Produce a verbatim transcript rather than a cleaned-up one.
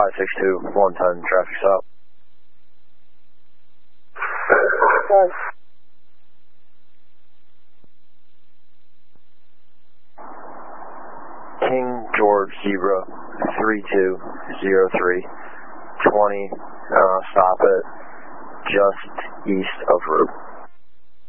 five six two, one ten, traffic stop. Sorry. King George Zebra three two zero three, twenty, uh, stop it just east of route.